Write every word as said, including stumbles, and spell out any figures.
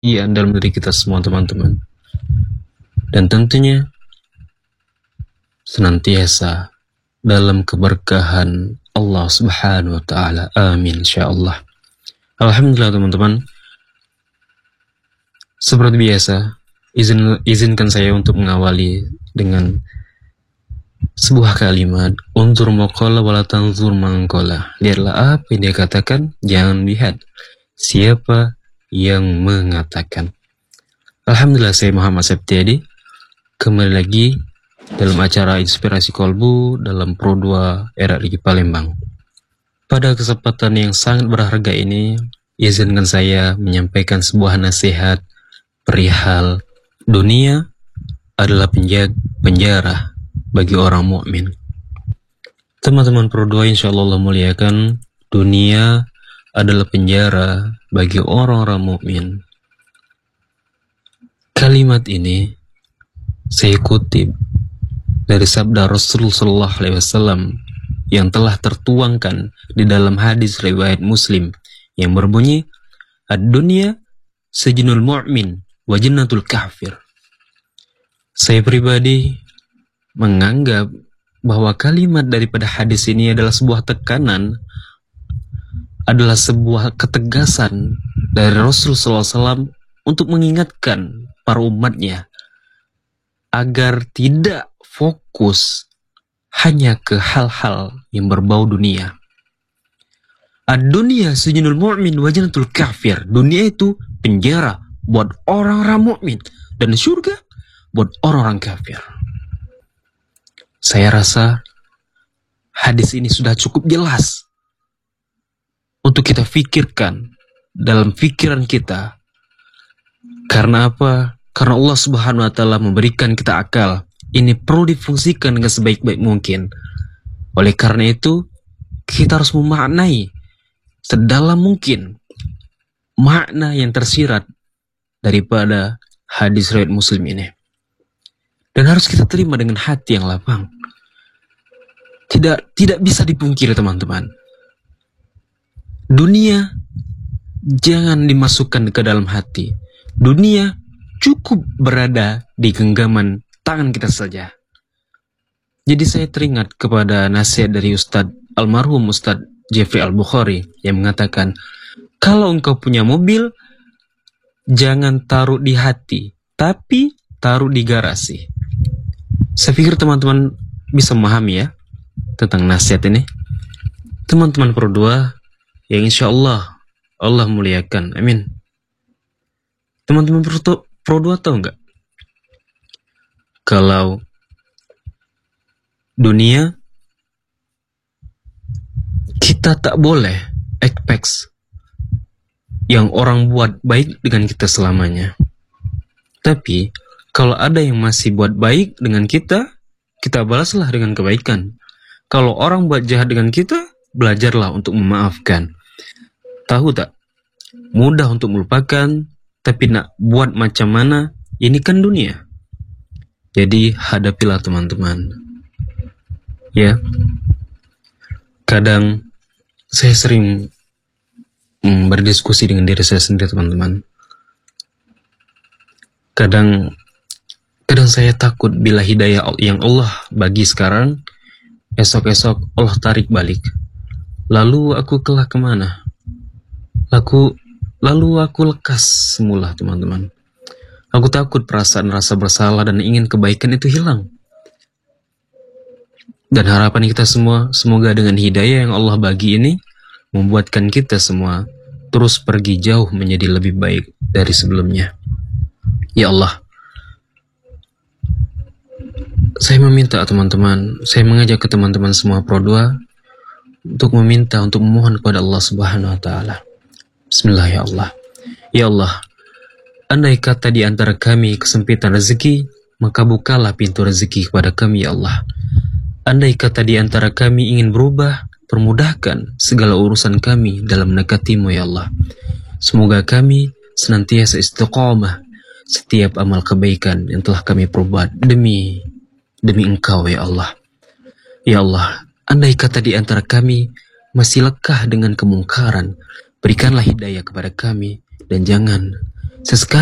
Iya, dalam diri kita semua teman-teman. Dan tentunya senantiasa dalam keberkahan Allah Subhanahu wa taala. Amin insyaallah. Alhamdulillah teman-teman. Seperti biasa, izin izinkan saya untuk mengawali dengan sebuah kalimat, unzur maqala wala tanzur mangqala. Lihatlah apa yang dia katakan, jangan lihat siapa yang mengatakan. Alhamdulillah, saya Muhammad Septiadi kembali lagi dalam acara Inspirasi Kolbu dalam Pro dua R R I Palembang. Pada kesempatan yang sangat berharga ini, izinkan saya menyampaikan sebuah nasihat perihal dunia adalah penjara bagi orang mukmin. Teman-teman Pro dua insyaallah Allah muliakan, dunia adalah penjara bagi orang-orang mukmin. Kalimat ini saya kutip dari sabda Rasulullah sallallahu alaihi wasallam yang telah tertuangkan di dalam hadis riwayat Muslim yang berbunyi, "Ad-dunya sijnul mu'min wa jannatul kafir." Saya pribadi menganggap bahwa kalimat daripada hadis ini adalah sebuah tekanan, adalah sebuah ketegasan dari Rasulullah sallallahu alaihi wasallam untuk mengingatkan para umatnya agar tidak fokus hanya ke hal-hal yang berbau dunia. Ad-dunya sijnul mu'min wa jannatul kafir. Dunia itu penjara buat orang-orang mukmin dan surga buat orang-orang kafir. Saya rasa hadis ini sudah cukup jelas untuk kita pikirkan dalam pikiran kita. Karena apa? Karena Allah Subhanahu wa taala memberikan kita akal. Ini perlu difungsikan dengan sebaik-baik mungkin. Oleh karena itu, kita harus memaknai sedalam mungkin makna yang tersirat daripada hadis riwayat Muslim ini. Dan harus kita terima dengan hati yang lapang. Tidak tidak bisa dipungkiri teman-teman. Dunia jangan dimasukkan ke dalam hati. Dunia cukup berada di genggaman tangan kita saja. Jadi saya teringat kepada nasihat dari Ustadz almarhum Ustadz Jeffrey Al-Bukhari yang mengatakan, kalau engkau punya mobil, jangan taruh di hati, tapi taruh di garasi. Saya pikir teman-teman bisa memahami ya tentang nasihat ini. Teman-teman Pro dua yang insya Allah Allah muliakan, amin. Teman-teman Pro dua tahu nggak? Kalau dunia kita tak boleh expect yang orang buat baik dengan kita selamanya. Tapi kalau ada yang masih buat baik dengan kita, kita balaslah dengan kebaikan. Kalau orang buat jahat dengan kita, belajarlah untuk memaafkan. Tahu tak? Mudah untuk melupakan, tapi nak buat macam mana? Ini kan dunia. Jadi hadapilah teman-teman. Ya. Kadang saya sering hmm, berdiskusi dengan diri saya sendiri teman-teman. Kadang kadang saya takut bila hidayah yang Allah bagi sekarang, esok-esok Allah tarik balik. Lalu aku kelak kemana? Lalu, lalu aku lekas semula teman-teman. Aku takut perasaan rasa bersalah dan ingin kebaikan itu hilang. Dan harapan kita semua, semoga dengan hidayah yang Allah bagi ini, membuatkan kita semua terus pergi jauh menjadi lebih baik dari sebelumnya. Ya Allah, saya meminta teman-teman, saya mengajak ke teman-teman semua Pro dua untuk meminta, untuk memohon kepada Allah Subhanahu wa taala. Bismillah ya Allah. Ya Allah, andai kata di antara kami kesempitan rezeki, maka bukalah pintu rezeki kepada kami ya Allah. Andai kata di antara kami ingin berubah, permudahkan segala urusan kami dalam mendekati-Mu ya Allah. Semoga kami senantiasa istiqamah setiap amal kebaikan yang telah kami perbuat demi demi Engkau ya Allah. Ya Allah, andai kata di antara kami masih lekah dengan kemungkaran, berikanlah hidayah kepada kami dan jangan Sesekali